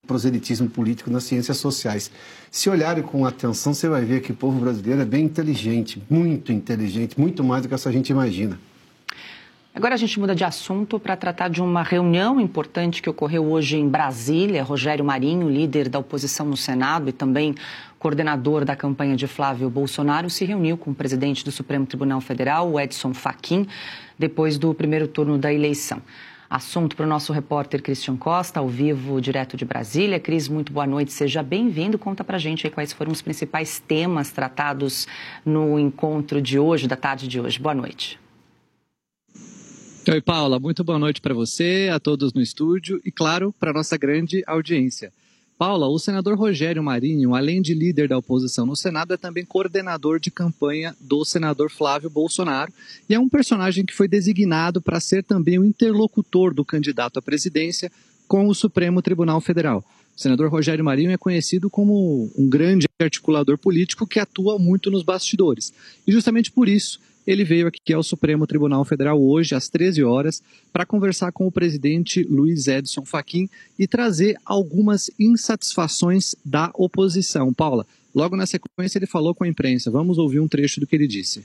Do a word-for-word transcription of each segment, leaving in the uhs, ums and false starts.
proselitismo político nas ciências sociais. Se olharem com atenção, você vai ver que o povo brasileiro é bem inteligente, muito inteligente, muito mais do que essa gente imagina. Agora a gente muda de assunto para tratar de uma reunião importante que ocorreu hoje em Brasília. Rogério Marinho, líder da oposição no Senado e também coordenador da campanha de Flávio Bolsonaro, se reuniu com o presidente do Supremo Tribunal Federal, o Edson Fachin, depois do primeiro turno da eleição. Assunto para o nosso repórter Christian Costa, ao vivo, direto de Brasília. Cris, muito boa noite, seja bem-vindo. Conta para a gente aí quais foram os principais temas tratados no encontro de hoje, da tarde de hoje. Boa noite. Oi, Paula, muito boa noite para você, a todos no estúdio e, claro, para a nossa grande audiência. Paula, o senador Rogério Marinho, além de líder da oposição no Senado, é também coordenador de campanha do senador Flávio Bolsonaro e é um personagem que foi designado para ser também o interlocutor do candidato à presidência com o Supremo Tribunal Federal. O senador Rogério Marinho é conhecido como um grande articulador político que atua muito nos bastidores. E justamente por isso, ele veio aqui ao Supremo Tribunal Federal hoje, às treze horas, para conversar com o presidente Luiz Edson Fachin e trazer algumas insatisfações da oposição. Paula, logo na sequência ele falou com a imprensa. Vamos ouvir um trecho do que ele disse.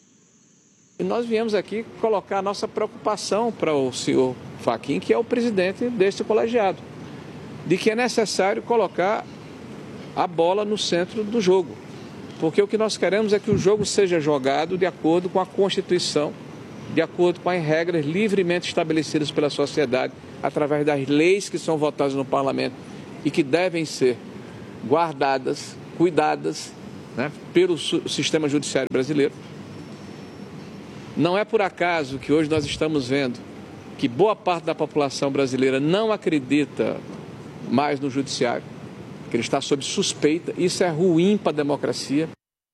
Nós viemos aqui colocar a nossa preocupação para o senhor Fachin, que é o presidente deste colegiado, de que é necessário colocar a bola no centro do jogo. Porque o que nós queremos é que o jogo seja jogado de acordo com a Constituição, de acordo com as regras livremente estabelecidas pela sociedade, através das leis que são votadas no Parlamento e que devem ser guardadas, cuidadas, né, pelo sistema judiciário brasileiro. Não é por acaso que hoje nós estamos vendo que boa parte da população brasileira não acredita mais no judiciário, que ele está sob suspeita. Isso é ruim para a democracia.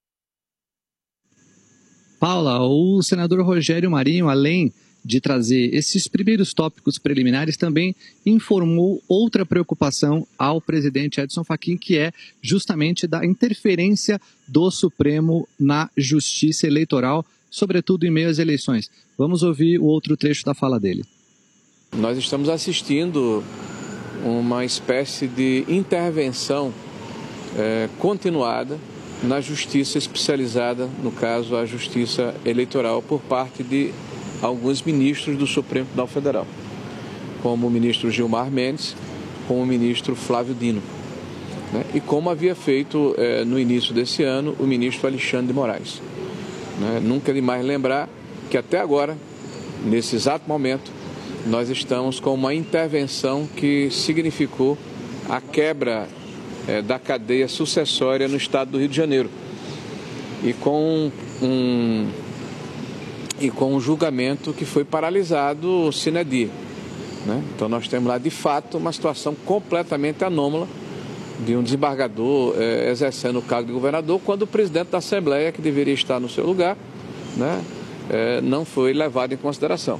Paula, o senador Rogério Marinho, além de trazer esses primeiros tópicos preliminares, também informou outra preocupação ao presidente Edson Fachin, que é justamente da interferência do Supremo na justiça eleitoral, sobretudo em meio às eleições. Vamos ouvir o outro trecho da fala dele. Nós estamos assistindo uma espécie de intervenção é, continuada na justiça especializada, no caso a justiça eleitoral, por parte de alguns ministros do Supremo Tribunal Federal, como o ministro Gilmar Mendes, como o ministro Flávio Dino, né? E como havia feito é, no início desse ano o ministro Alexandre de Moraes. Né? Nunca é demais lembrar que até agora, nesse exato momento, nós estamos com uma intervenção que significou a quebra é, da cadeia sucessória no estado do Rio de Janeiro. E com um, e com um julgamento que foi paralisado sine die, né? Então nós temos lá, de fato, uma situação completamente anômala de um desembargador é, exercendo o cargo de governador, quando o presidente da Assembleia, que deveria estar no seu lugar, né, é, não foi levado em consideração.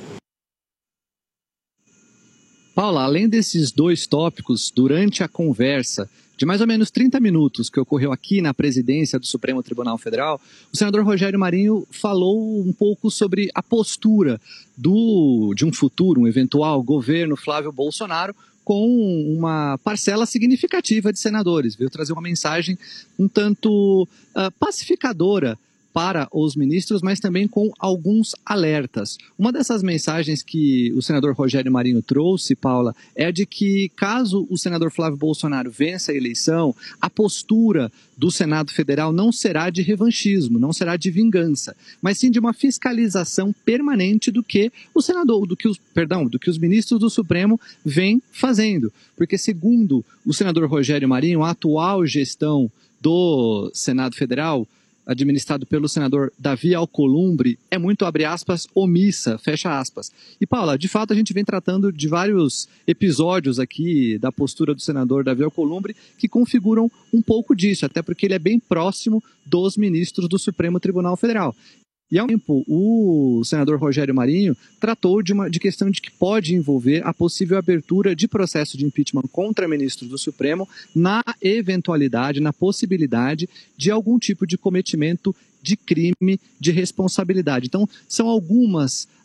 Paula, além desses dois tópicos, durante a conversa de mais ou menos trinta minutos que ocorreu aqui na presidência do Supremo Tribunal Federal, o senador Rogério Marinho falou um pouco sobre a postura do, de um futuro, um eventual governo Flávio Bolsonaro com uma parcela significativa de senadores. Veio trazer uma mensagem um tanto uh, pacificadora para os ministros, mas também com alguns alertas. Uma dessas mensagens que o senador Rogério Marinho trouxe, Paula, é de que caso o senador Flávio Bolsonaro vença a eleição, a postura do Senado Federal não será de revanchismo, não será de vingança, mas sim de uma fiscalização permanente do que o senador, do que os, perdão, do que os ministros do Supremo vêm fazendo. Porque, segundo o senador Rogério Marinho, a atual gestão do Senado Federal, administrado pelo senador Davi Alcolumbre, é muito, abre aspas, omissa, fecha aspas. E, Paula, de fato a gente vem tratando de vários episódios aqui da postura do senador Davi Alcolumbre que configuram um pouco disso, até porque ele é bem próximo dos ministros do Supremo Tribunal Federal. E, ao mesmo tempo, o senador Rogério Marinho tratou de uma de questão de que pode envolver a possível abertura de processo de impeachment contra ministros do Supremo na eventualidade, na possibilidade de algum tipo de cometimento de crime de responsabilidade. Então, são algumas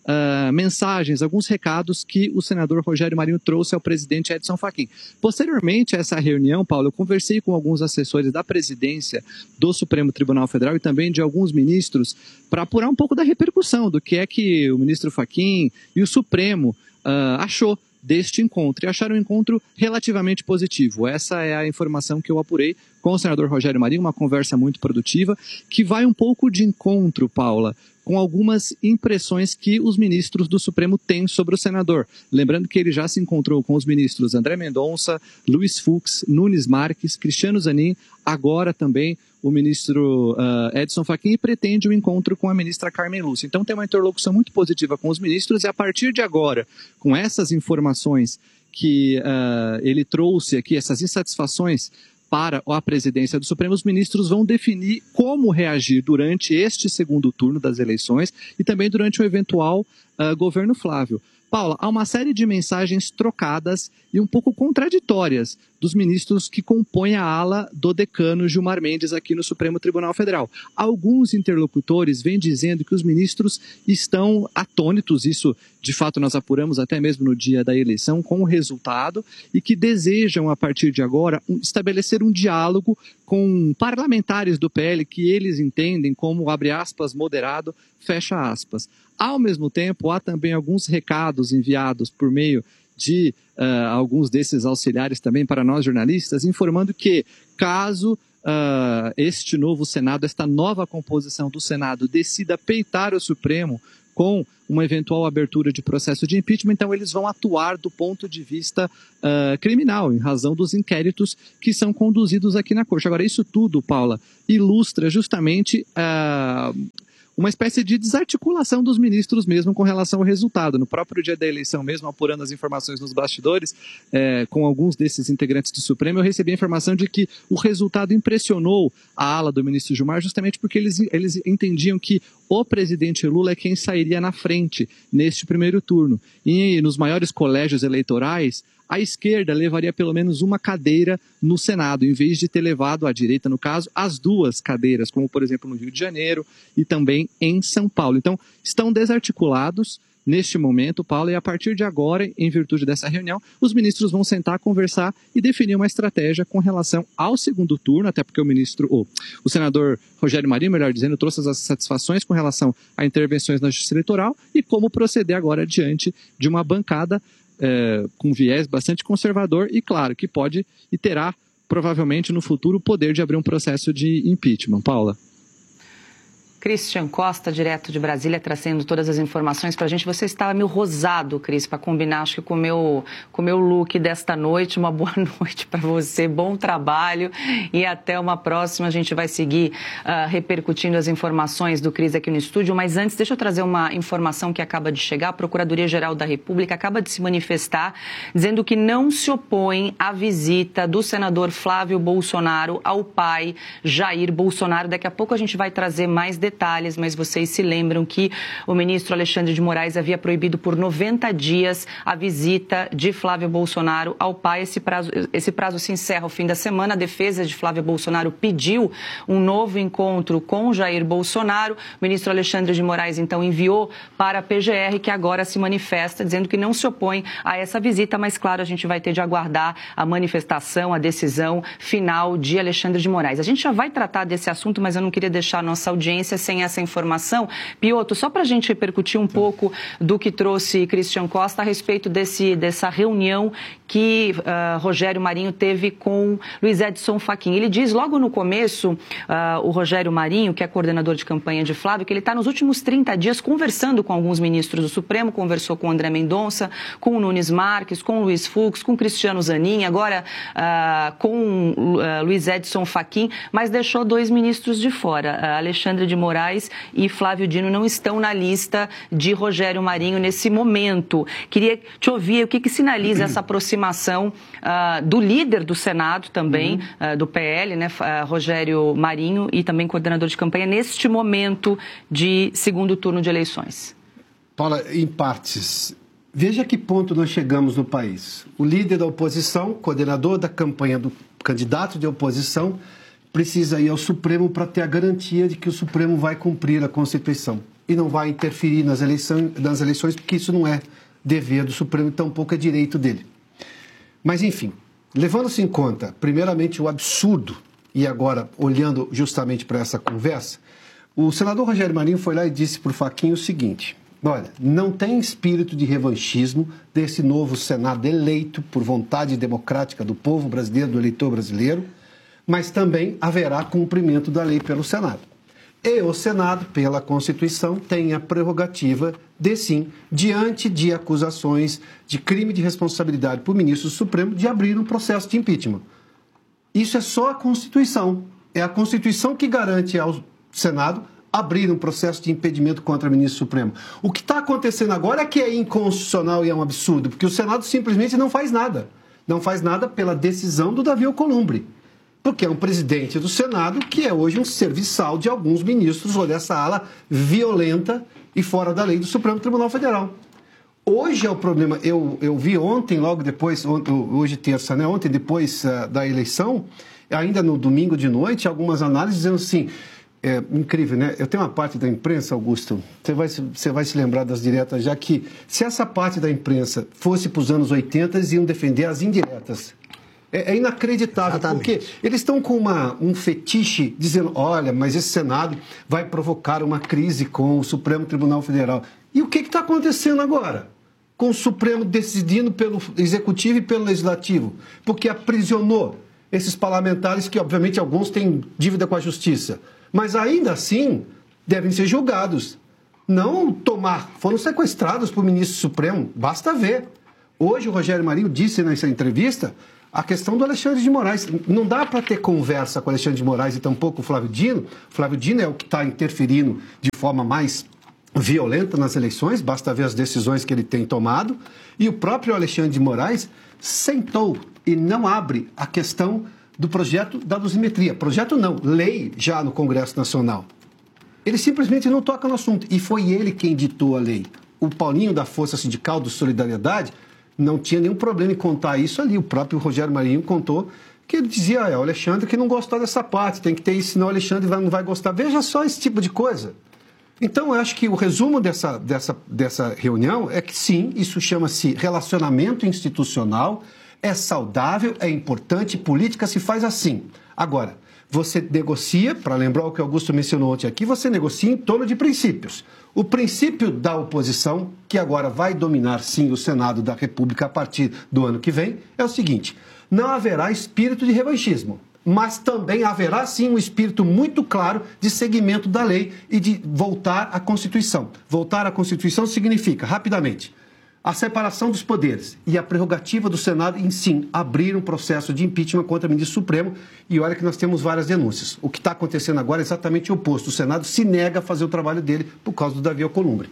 uh, mensagens, alguns recados que o senador Rogério Marinho trouxe ao presidente Edson Fachin. Posteriormente a essa reunião, Paulo, eu conversei com alguns assessores da presidência do Supremo Tribunal Federal e também de alguns ministros para apurar um pouco da repercussão do que é que o ministro Fachin e o Supremo uh, achou deste encontro, e acharam um encontro relativamente positivo. Essa é a informação que eu apurei com o senador Rogério Marinho, uma conversa muito produtiva, que vai um pouco de encontro, Paula, com algumas impressões que os ministros do Supremo têm sobre o senador. Lembrando que ele já se encontrou com os ministros André Mendonça, Luiz Fux, Nunes Marques, Cristiano Zanin, agora também o ministro uh, Edson Fachin, e pretende o um encontro com a ministra Carmen Lúcia. Então tem uma interlocução muito positiva com os ministros, e a partir de agora, com essas informações que uh, ele trouxe aqui, essas insatisfações para a presidência do Supremo, os ministros vão definir como reagir durante este segundo turno das eleições e também durante o eventual uh, governo Flávio. Paula, há uma série de mensagens trocadas e um pouco contraditórias dos ministros que compõem a ala do decano Gilmar Mendes aqui no Supremo Tribunal Federal. Alguns interlocutores vêm dizendo que os ministros estão atônitos, isso de fato nós apuramos até mesmo no dia da eleição, com o resultado, e que desejam a partir de agora estabelecer um diálogo com parlamentares do P L que eles entendem como, abre aspas, moderado, fecha aspas. Ao mesmo tempo, há também alguns recados enviados por meio de uh, alguns desses auxiliares também para nós jornalistas, informando que caso uh, este novo Senado, esta nova composição do Senado, decida peitar o Supremo com uma eventual abertura de processo de impeachment, então eles vão atuar do ponto de vista uh, criminal, em razão dos inquéritos que são conduzidos aqui na Corte. Agora, isso tudo, Paula, ilustra justamente Uh, uma espécie de desarticulação dos ministros mesmo com relação ao resultado. No próprio dia da eleição mesmo, apurando as informações nos bastidores, é, com alguns desses integrantes do Supremo, eu recebi a informação de que o resultado impressionou a ala do ministro Gilmar, justamente porque eles, eles entendiam que o presidente Lula é quem sairia na frente neste primeiro turno. E nos maiores colégios eleitorais, a esquerda levaria pelo menos uma cadeira no Senado, em vez de ter levado, a direita no caso, as duas cadeiras, como por exemplo no Rio de Janeiro e também em São Paulo. Então, estão desarticulados neste momento, Paulo, e a partir de agora, em virtude dessa reunião, os ministros vão sentar, conversar e definir uma estratégia com relação ao segundo turno, até porque o ministro, ou o senador Rogério Marinho, melhor dizendo, trouxe as satisfações com relação a intervenções na Justiça Eleitoral e como proceder agora diante de uma bancada É, com viés bastante conservador e, claro, que pode e terá, provavelmente, no futuro, o poder de abrir um processo de impeachment. Paula. Christian Costa, direto de Brasília, trazendo todas as informações para a gente. Você estava meio rosado, Cris, para combinar, acho que com o meu, com o meu look desta noite. Uma boa noite para você, bom trabalho e até uma próxima. A gente vai seguir uh, repercutindo as informações do Cris aqui no estúdio, mas antes deixa eu trazer uma informação que acaba de chegar. A Procuradoria-Geral da República acaba de se manifestar dizendo que não se opõe à visita do senador Flávio Bolsonaro ao pai Jair Bolsonaro. Daqui a pouco a gente vai trazer mais detalhes. detalhes, mas vocês se lembram que o ministro Alexandre de Moraes havia proibido por noventa dias a visita de Flávio Bolsonaro ao pai. Esse prazo, esse prazo se encerra ao fim da semana. A defesa de Flávio Bolsonaro pediu um novo encontro com Jair Bolsonaro. O ministro Alexandre de Moraes, então, enviou para a P G R, que agora se manifesta, dizendo que não se opõe a essa visita, mas, claro, a gente vai ter de aguardar a manifestação, a decisão final de Alexandre de Moraes. A gente já vai tratar desse assunto, mas eu não queria deixar a nossa audiência sem essa informação. Piotr, só para a gente repercutir um pouco do que trouxe Christian Costa a respeito desse, dessa reunião que uh, Rogério Marinho teve com Luiz Edson Fachin. Ele diz logo no começo, uh, o Rogério Marinho, que é coordenador de campanha de Flávio, que ele está nos últimos trinta dias conversando com alguns ministros do Supremo, conversou com o André Mendonça, com o Nunes Marques, com o Luiz Fux, com o Cristiano Zanin, agora uh, com uh, Luiz Edson Fachin, mas deixou dois ministros de fora, uh, Alexandre de Moraes e Flávio Dino não estão na lista de Rogério Marinho nesse momento. Queria te ouvir o que, que sinaliza essa aproximação uh, do líder do Senado também, uhum. uh, do P L, né, uh, Rogério Marinho, e também coordenador de campanha, neste momento de segundo turno de eleições. Paula, em partes, veja a que ponto nós chegamos no país. O líder da oposição, coordenador da campanha do candidato de oposição, precisa ir ao Supremo para ter a garantia de que o Supremo vai cumprir a Constituição. e não vai interferir nas eleições, nas eleições, porque isso não é dever do Supremo e tampouco é direito dele. Mas, enfim, levando-se em conta, primeiramente, o absurdo, e agora olhando justamente para essa conversa, o senador Rogério Marinho foi lá e disse para o Fachin o seguinte: olha, não tem espírito de revanchismo desse novo Senado eleito por vontade democrática do povo brasileiro, do eleitor brasileiro, mas também haverá cumprimento da lei pelo Senado. E o Senado, pela Constituição, tem a prerrogativa de, sim, diante de acusações de crime de responsabilidade por ministro do Supremo, de abrir um processo de impeachment. Isso é só a Constituição. É a Constituição que garante ao Senado abrir um processo de impedimento contra o ministro Supremo. O que está acontecendo agora é que é inconstitucional e é um absurdo, porque o Senado simplesmente não faz nada. Não faz nada pela decisão do Davi Alcolumbre. Porque é um presidente do Senado que é hoje um serviçal de alguns ministros, ou dessa ala violenta e fora da lei do Supremo Tribunal Federal. Hoje é o problema. Eu, eu vi ontem, logo depois, ontem, hoje terça, né? Ontem, depois uh, da eleição, ainda no domingo de noite, algumas análises dizendo assim, é incrível, né? Eu tenho uma parte da imprensa, Augusto, você vai, você vai se lembrar das diretas, já que se essa parte da imprensa fosse para os anos oitenta, eles iam defender as indiretas. É, é inacreditável, exatamente, porque eles estão com uma, um fetiche dizendo, olha, mas esse Senado vai provocar uma crise com o Supremo Tribunal Federal. E o que está acontecendo agora? Com o Supremo decidindo pelo Executivo e pelo Legislativo, porque aprisionou esses parlamentares que, obviamente, alguns têm dívida com a Justiça, mas ainda assim devem ser julgados. Não tomar, foram sequestrados por ministro Supremo, basta ver. Hoje o Rogério Marinho disse nessa entrevista a questão do Alexandre de Moraes. Não dá para ter conversa com o Alexandre de Moraes e tampouco o Flávio Dino. O Flávio Dino é o que está interferindo de forma mais violenta nas eleições, basta ver as decisões que ele tem tomado. E o próprio Alexandre de Moraes sentou e não abre a questão do projeto da dosimetria. Projeto não, lei já no Congresso Nacional. Ele simplesmente não toca no assunto. E foi ele quem ditou a lei. O Paulinho da Força Sindical do Solidariedade não tinha nenhum problema em contar isso ali. O próprio Rogério Marinho contou que ele dizia, ah, é o Alexandre que não gostou dessa parte, tem que ter isso, senão o Alexandre não vai gostar. Veja só esse tipo de coisa. Então, eu acho que o resumo dessa, dessa, dessa reunião é que, sim, isso chama-se relacionamento institucional, é saudável, é importante, política se faz assim. Agora, você negocia, para lembrar o que o Augusto mencionou ontem aqui, você negocia em torno de princípios. O princípio da oposição, que agora vai dominar, sim, o Senado da República a partir do ano que vem, é o seguinte: não haverá espírito de revanchismo, mas também haverá, sim, um espírito muito claro de seguimento da lei e de voltar à Constituição. Voltar à Constituição significa, rapidamente, a separação dos poderes e a prerrogativa do Senado em, sim, abrir um processo de impeachment contra o ministro Supremo. E olha que nós temos várias denúncias. O que está acontecendo agora é exatamente o oposto. O Senado se nega a fazer o trabalho dele por causa do Davi Alcolumbre.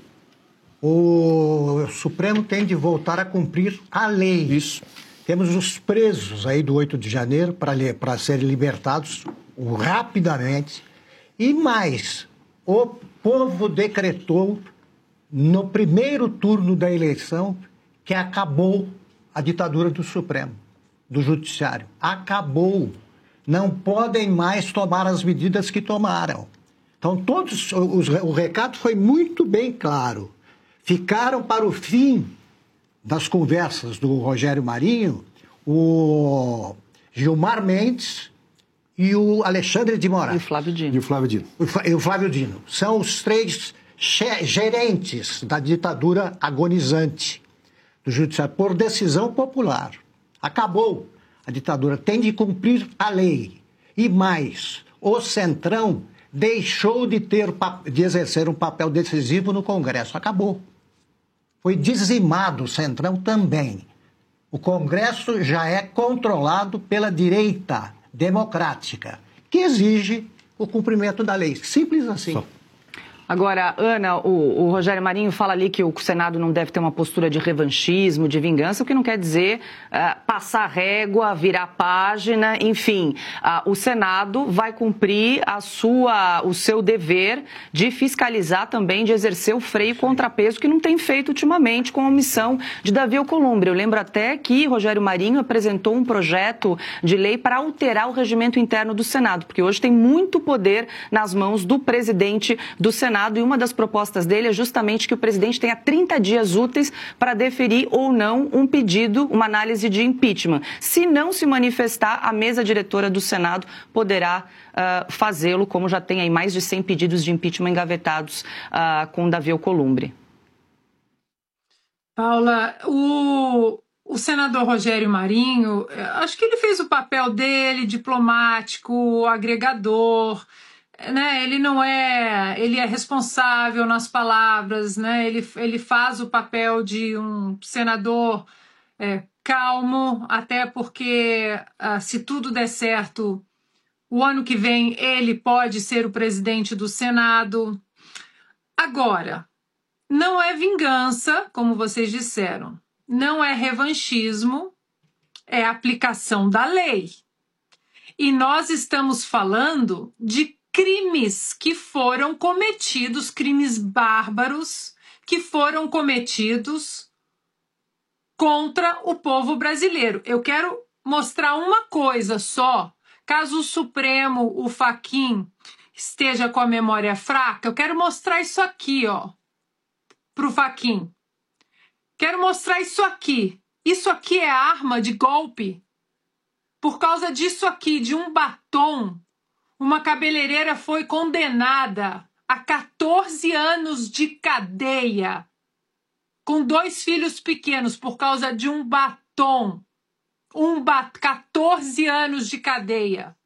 O Supremo tem de voltar a cumprir a lei. Isso. Temos os presos aí do oito de janeiro para serem libertados rapidamente. E mais, o povo decretou no primeiro turno da eleição que acabou a ditadura do Supremo, do Judiciário. Acabou. Não podem mais tomar as medidas que tomaram. Então, todos, os, o recado foi muito bem claro. Ficaram para o fim das conversas do Rogério Marinho o Gilmar Mendes e o Alexandre de Moraes. E o Flávio Dino. E o Flávio Dino. E o Flávio Dino. São os três gerentes da ditadura agonizante do Judiciário, por decisão popular. Acabou. A ditadura tem de cumprir a lei. E mais, o Centrão deixou de, ter, de exercer um papel decisivo no Congresso. Acabou. Foi dizimado o Centrão também. O Congresso já é controlado pela direita democrática, que exige o cumprimento da lei. Simples assim. Só. Agora, Ana, o, o Rogério Marinho fala ali que o Senado não deve ter uma postura de revanchismo, de vingança, o que não quer dizer uh, passar régua, virar página, enfim. Uh, o Senado vai cumprir a sua, o seu dever de fiscalizar também, de exercer o freio e contrapeso que não tem feito ultimamente com a omissão de Davi Alcolumbre. Eu lembro até que Rogério Marinho apresentou um projeto de lei para alterar o regimento interno do Senado, porque hoje tem muito poder nas mãos do presidente do Senado. Senado, e uma das propostas dele é justamente que o presidente tenha trinta dias úteis para deferir ou não um pedido, uma análise de impeachment. Se não se manifestar, a mesa diretora do Senado poderá uh, fazê-lo, como já tem aí mais de cem pedidos de impeachment engavetados uh, com Davi Alcolumbre. Paula, o, o senador Rogério Marinho, acho que ele fez o papel dele, diplomático, agregador, né? Ele não é, ele é responsável nas palavras, né? Ele, ele faz o papel de um senador é, calmo, até porque ah, se tudo der certo, o ano que vem ele pode ser o presidente do Senado. Agora, não é vingança, como vocês disseram, não é revanchismo, é aplicação da lei. E nós estamos falando de crimes que foram cometidos, crimes bárbaros que foram cometidos contra o povo brasileiro. Eu quero mostrar uma coisa só, caso o Supremo, o Fachin, esteja com a memória fraca, eu quero mostrar isso aqui, ó. Para o Fachin. Quero mostrar isso aqui. Isso aqui é arma de golpe. Por causa disso aqui, de um batom, uma cabeleireira foi condenada a quatorze anos de cadeia, com dois filhos pequenos, por causa de um batom. Um ba- quatorze anos de cadeia.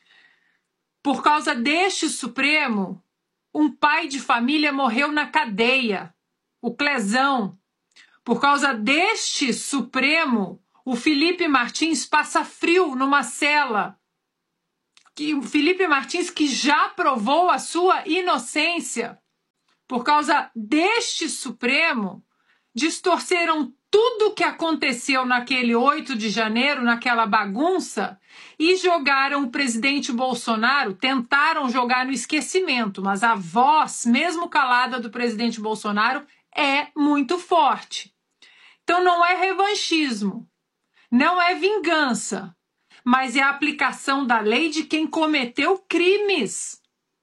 Por causa deste Supremo, um pai de família morreu na cadeia. O Clezão. Por causa deste Supremo, o Felipe Martins passa frio numa cela. Que o Felipe Martins, que já provou a sua inocência. Por causa deste Supremo, distorceram tudo o que aconteceu naquele oito de janeiro, naquela bagunça, e jogaram o presidente Bolsonaro, tentaram jogar no esquecimento, mas a voz, mesmo calada, do presidente Bolsonaro é muito forte. Então não é revanchismo, não é vingança, mas é a aplicação da lei de quem cometeu crimes.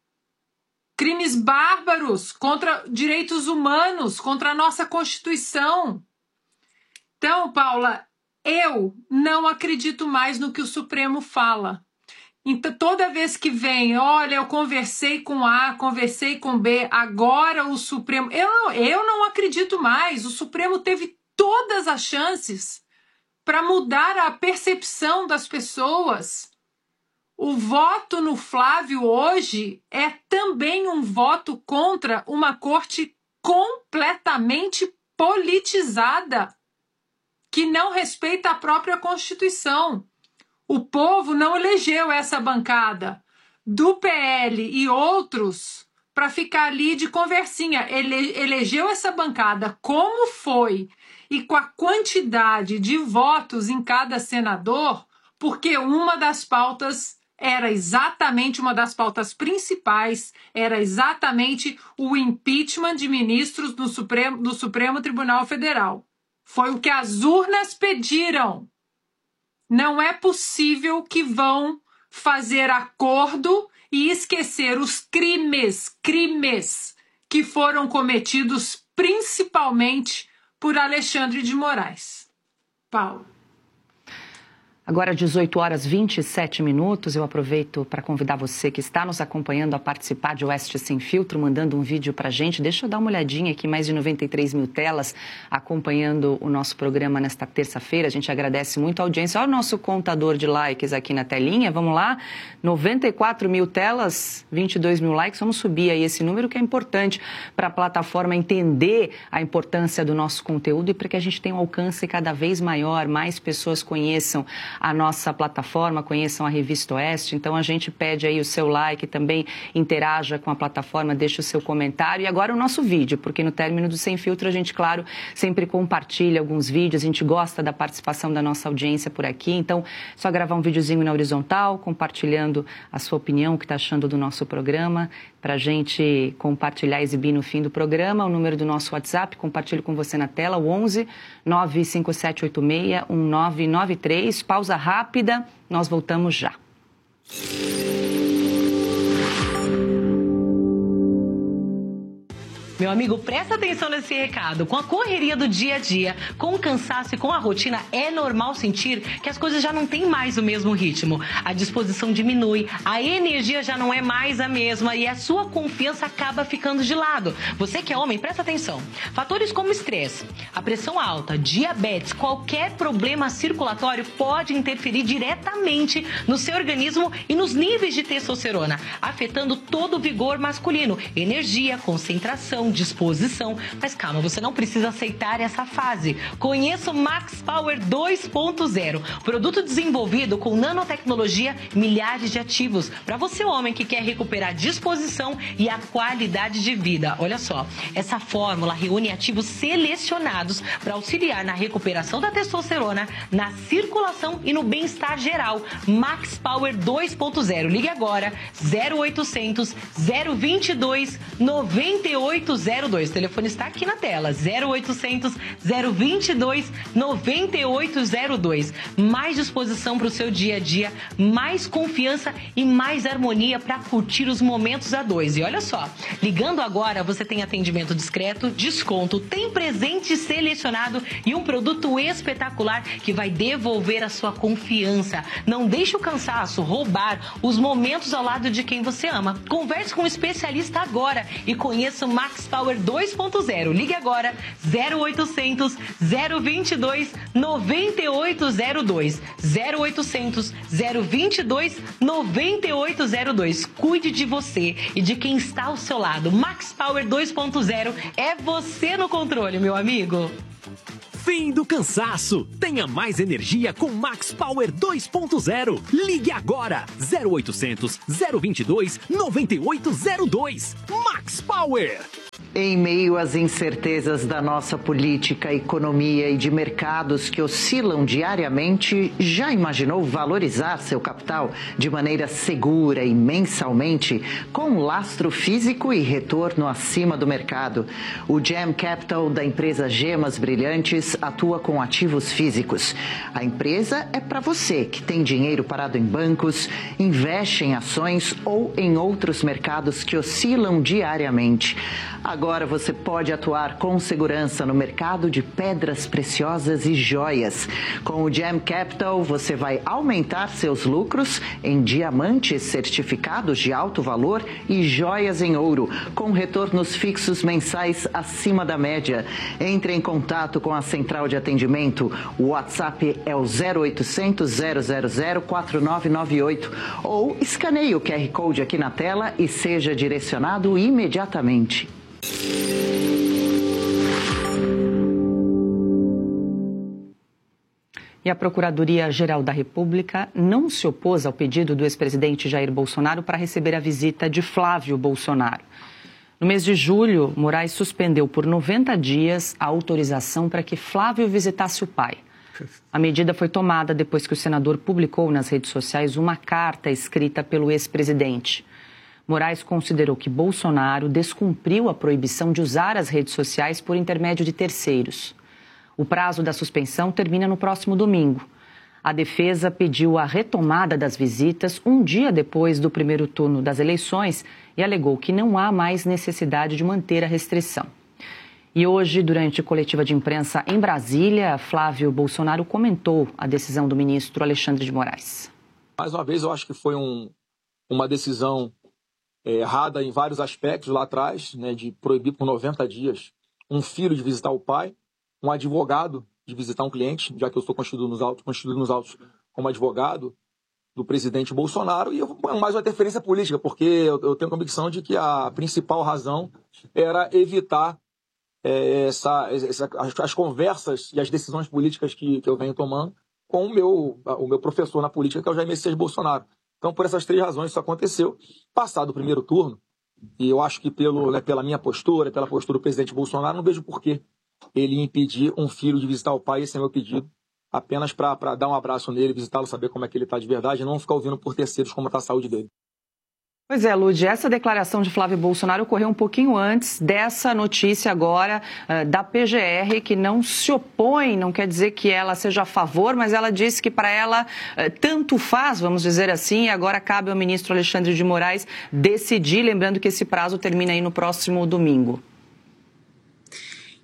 Crimes bárbaros contra direitos humanos, contra a nossa Constituição. Então, Paula, eu não acredito mais no que o Supremo fala. Então, toda vez que vem, olha, eu conversei com A, conversei com B, agora o Supremo... Eu não, eu não acredito mais. O Supremo teve todas as chances para mudar a percepção das pessoas. O voto no Flávio hoje é também um voto contra uma corte completamente politizada, que não respeita a própria Constituição. O povo não elegeu essa bancada do P L e outros para ficar ali de conversinha. Ele elegeu essa bancada como foi e com a quantidade de votos em cada senador, porque uma das pautas era exatamente, uma das pautas principais, era exatamente o impeachment de ministros do Supremo, do Supremo Tribunal Federal. Foi o que as urnas pediram. Não é possível que vão fazer acordo e esquecer os crimes, crimes que foram cometidos principalmente por Alexandre de Moraes. Paulo. Agora, dezoito horas e vinte e sete minutos, eu aproveito para convidar você que está nos acompanhando a participar de Oeste Sem Filtro, mandando um vídeo para a gente. Deixa eu dar uma olhadinha aqui, mais de noventa e três mil telas acompanhando o nosso programa nesta terça-feira. A gente agradece muito a audiência. Olha o nosso contador de likes aqui na telinha, vamos lá. noventa e quatro mil telas, vinte e dois mil likes. Vamos subir aí esse número que é importante para a plataforma entender a importância do nosso conteúdo e para que a gente tenha um alcance cada vez maior, mais pessoas conheçam a nossa plataforma, conheçam a Revista Oeste. Então a gente pede aí o seu like, também interaja com a plataforma, deixa o seu comentário. E agora o nosso vídeo, porque no término do Sem Filtro a gente, claro, sempre compartilha alguns vídeos, a gente gosta da participação da nossa audiência por aqui. Então, só gravar um videozinho na horizontal, compartilhando a sua opinião, o que está achando do nosso programa, para a gente compartilhar e exibir no fim do programa. O número do nosso WhatsApp, compartilho com você na tela, o onze nove cinco sete oito seis um nove nove três. Pausa rápida, nós voltamos já. Meu amigo, presta atenção nesse recado. Com a correria do dia a dia, com o cansaço e com a rotina, é normal sentir que as coisas já não têm mais o mesmo ritmo. A disposição diminui, a energia já não é mais a mesma e a sua confiança acaba ficando de lado. Você que é homem, presta atenção. Fatores como estresse, a pressão alta, diabetes, qualquer problema circulatório pode interferir diretamente no seu organismo e nos níveis de testosterona, afetando todo o vigor masculino, energia, concentração, disposição. Mas calma, você não precisa aceitar essa fase. Conheça o Max Power dois ponto zero, produto desenvolvido com nanotecnologia, milhares de ativos, para você homem que quer recuperar disposição e a qualidade de vida. Olha só, essa fórmula reúne ativos selecionados para auxiliar na recuperação da testosterona, na circulação e no bem-estar geral. Max Power dois ponto zero. Ligue agora, zero oitocentos, zero vinte e dois, noventa e oito zero dois. O telefone está aqui na tela, zero oitocentos, zero vinte e dois, noventa e oito zero dois. Mais disposição para o seu dia a dia, mais confiança e mais harmonia para curtir os momentos a dois. E olha só, ligando agora você tem atendimento discreto, desconto, tem presente selecionado e um produto espetacular que vai devolver a sua confiança. Não deixe o cansaço roubar os momentos ao lado de quem você ama. Converse com um especialista agora e conheça o Max Power dois ponto zero. Ligue agora, zero oitocentos, zero vinte e dois, noventa e oito zero dois. zero oitocentos, zero vinte e dois, noventa e oito zero dois. Cuide de você e de quem está ao seu lado. Max Power dois ponto zero é você no controle, meu amigo. Fim do cansaço. Tenha mais energia com Max Power dois ponto zero. Ligue agora. zero oitocentos, zero vinte e dois, noventa e oito zero dois. Max Power. Em meio às incertezas da nossa política, economia e de mercados que oscilam diariamente, já imaginou valorizar seu capital de maneira segura e mensalmente, com lastro físico e retorno acima do mercado? O Gem Capital da empresa Gemas Brilhantes atua com ativos físicos. A empresa é para você que tem dinheiro parado em bancos, investe em ações ou em outros mercados que oscilam diariamente. Agora você pode atuar com segurança no mercado de pedras preciosas e joias. Com o Gem Capital, você vai aumentar seus lucros em diamantes certificados de alto valor e joias em ouro, com retornos fixos mensais acima da média. Entre em contato com a central de atendimento. O WhatsApp é o zero oitocentos, zero zero zero, quatro nove nove oito ou escaneie o Q R Code aqui na tela e seja direcionado imediatamente. E a Procuradoria-Geral da República não se opôs ao pedido do ex-presidente Jair Bolsonaro para receber a visita de Flávio Bolsonaro. No mês de julho, Moraes suspendeu por noventa dias a autorização para que Flávio visitasse o pai. A medida foi tomada depois que o senador publicou nas redes sociais uma carta escrita pelo ex-presidente. Moraes considerou que Bolsonaro descumpriu a proibição de usar as redes sociais por intermédio de terceiros. O prazo da suspensão termina no próximo domingo. A defesa pediu a retomada das visitas um dia depois do primeiro turno das eleições e alegou que não há mais necessidade de manter a restrição. E hoje, durante coletiva de imprensa em Brasília, Flávio Bolsonaro comentou a decisão do ministro Alexandre de Moraes. Mais uma vez, eu acho que foi um, uma decisão é, errada em vários aspectos lá atrás, né, de proibir por noventa dias um filho de visitar o pai, um advogado de visitar um cliente, já que eu estou constituído nos autos, constituído nos autos como advogado do presidente Bolsonaro, e eu, mais uma interferência política, porque eu, eu tenho a convicção de que a principal razão era evitar é, essa, essa, as, as conversas e as decisões políticas que, que eu venho tomando com o meu, o meu professor na política, que é o Jair Messias Bolsonaro. Então, por essas três razões, isso aconteceu. Passado o primeiro turno, e eu acho que pelo, né, pela minha postura, pela postura do presidente Bolsonaro, não vejo por que ele impedir um filho de visitar o pai. Esse é meu pedido, apenas para dar um abraço nele, visitá-lo, saber como é que ele está de verdade, e não ficar ouvindo por terceiros como está a saúde dele. Pois é, Lud, essa declaração de Flávio Bolsonaro ocorreu um pouquinho antes dessa notícia agora uh, da P G R, que não se opõe, não quer dizer que ela seja a favor, mas ela disse que para ela uh, tanto faz, vamos dizer assim, e agora cabe ao ministro Alexandre de Moraes decidir, lembrando que esse prazo termina aí no próximo domingo.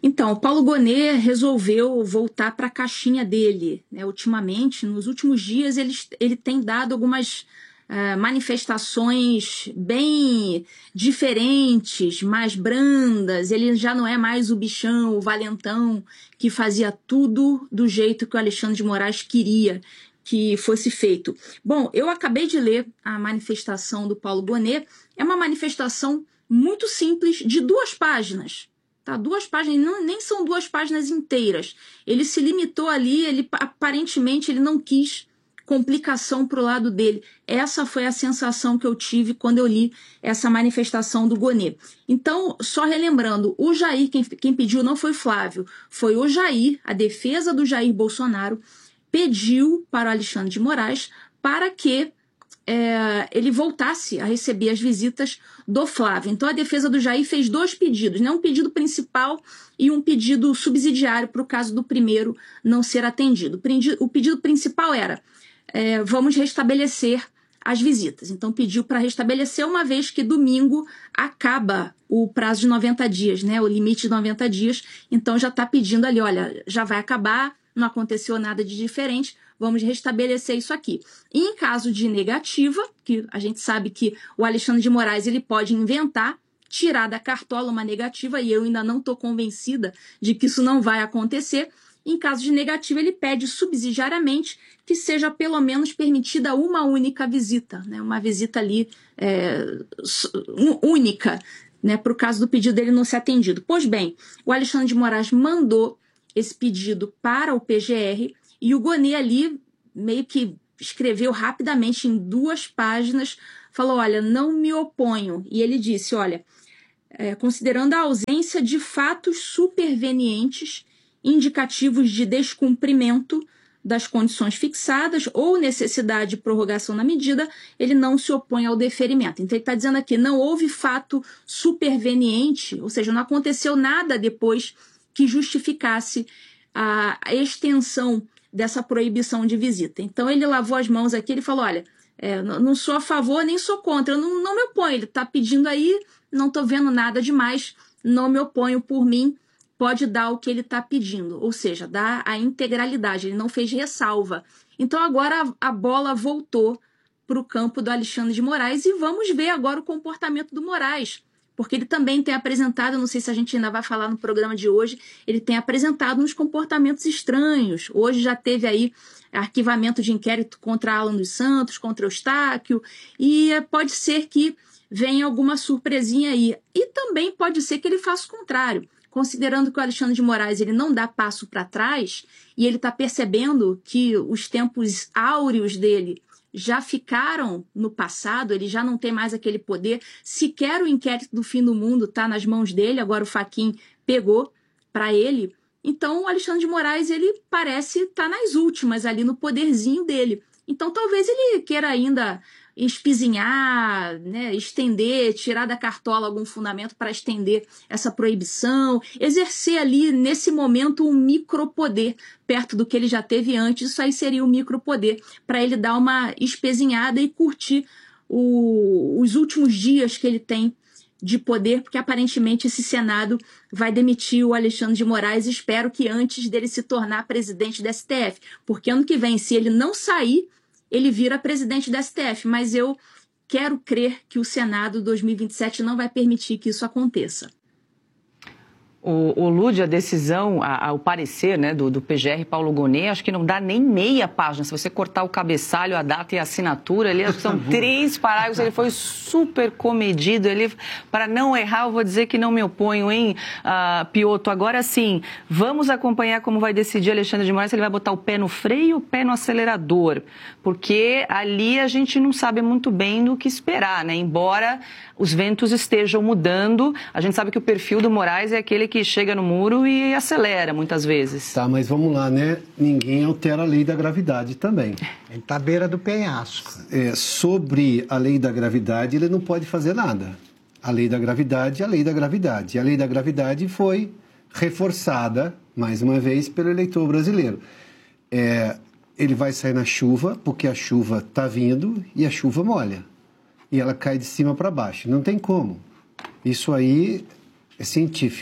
Então, o Paulo Gonet resolveu voltar para a caixinha dele, né? Ultimamente, nos últimos dias, ele, ele tem dado algumas uh, manifestações bem diferentes, mais brandas. Ele já não é mais o bichão, o valentão, que fazia tudo do jeito que o Alexandre de Moraes queria que fosse feito. Bom, eu acabei de ler a manifestação do Paulo Gonet. É uma manifestação muito simples, de duas páginas. Tá? Duas páginas, não, nem são duas páginas inteiras. Ele se limitou ali, ele aparentemente ele não quis complicação para o lado dele. Essa foi a sensação que eu tive quando eu li essa manifestação do Gonet. Então, só relembrando, o Jair, quem, quem pediu não foi Flávio, foi o Jair, a defesa do Jair Bolsonaro, pediu para o Alexandre de Moraes para que é, ele voltasse a receber as visitas do Flávio. Então, a defesa do Jair fez dois pedidos, né? Um pedido principal e um pedido subsidiário para o caso do primeiro não ser atendido. O pedido principal era, é, vamos restabelecer as visitas. Então, pediu para restabelecer, uma vez que domingo acaba o prazo de noventa dias, né? O limite de noventa dias. Então, já está pedindo ali, olha, já vai acabar, não aconteceu nada de diferente, vamos restabelecer isso aqui. E em caso de negativa, que a gente sabe que o Alexandre de Moraes ele pode inventar, tirar da cartola uma negativa, e eu ainda não estou convencida de que isso não vai acontecer. Em caso de negativa, ele pede subsidiariamente que seja pelo menos permitida uma única visita, né? Uma visita ali é, única, né? Para o caso do pedido dele não ser atendido. Pois bem, o Alexandre de Moraes mandou esse pedido para o P G R, e o Gonet ali meio que escreveu rapidamente em duas páginas, falou, olha, não me oponho. E ele disse, olha, é, considerando a ausência de fatos supervenientes, indicativos de descumprimento das condições fixadas ou necessidade de prorrogação na medida, ele não se opõe ao deferimento. Então ele está dizendo aqui, não houve fato superveniente, ou seja, não aconteceu nada depois que justificasse a extensão dessa proibição de visita. Então ele lavou as mãos aqui, ele falou, olha, é, não sou a favor nem sou contra, eu não, não me oponho, ele está pedindo aí, não estou vendo nada demais, não me oponho por mim, pode dar o que ele está pedindo, ou seja, dá a integralidade, ele não fez ressalva. Então agora a, a bola voltou para o campo do Alexandre de Moraes e vamos ver agora o comportamento do Moraes, porque ele também tem apresentado, não sei se a gente ainda vai falar no programa de hoje, ele tem apresentado uns comportamentos estranhos. Hoje já teve aí arquivamento de inquérito contra Alan dos Santos, contra Eustáquio, e pode ser que venha alguma surpresinha aí. E também pode ser que ele faça o contrário, considerando que o Alexandre de Moraes ele não dá passo para trás, e ele está percebendo que os tempos áureos dele já ficaram no passado, ele já não tem mais aquele poder, sequer o inquérito do fim do mundo está nas mãos dele, agora o Fachin pegou para ele. Então o Alexandre de Moraes ele parece estar tá nas últimas ali no poderzinho dele. Então talvez ele queira ainda espizinhar, né, estender, tirar da cartola algum fundamento para estender essa proibição, exercer ali nesse momento um micropoder perto do que ele já teve antes. Isso aí seria um micropoder para ele dar uma espezinhada e curtir o, os últimos dias que ele tem de poder, porque aparentemente esse Senado vai demitir o Alexandre de Moraes, espero que antes dele se tornar presidente do S T F, porque ano que vem, se ele não sair, ele vira presidente do S T F, mas eu quero crer que o Senado dois mil e vinte e sete não vai permitir que isso aconteça. O, o Lúdia, a decisão, a, a, o parecer, né, do, do P G R Paulo Gonet, acho que não dá nem meia página. Se você cortar o cabeçalho, a data e a assinatura, ali são três parágrafos, ele foi super comedido. Ele, para não errar, eu vou dizer que não me oponho, hein, uh, Piotto? Agora sim, vamos acompanhar como vai decidir Alexandre de Moraes, se ele vai botar o pé no freio ou o pé no acelerador, porque ali a gente não sabe muito bem do que esperar, né? Embora os ventos estejam mudando, a gente sabe que o perfil do Moraes é aquele que chega no muro e acelera muitas vezes. Tá, mas vamos lá, né? Ninguém altera a lei da gravidade também. Ele está à beira do penhasco. É, sobre a lei da gravidade, ele não pode fazer nada. A lei da gravidade é a lei da gravidade. E a lei da gravidade foi reforçada, mais uma vez, pelo eleitor brasileiro. É, ele vai sair na chuva, porque a chuva está vindo e a chuva molha. E ela cai de cima para baixo. Não tem como. Isso aí é científico.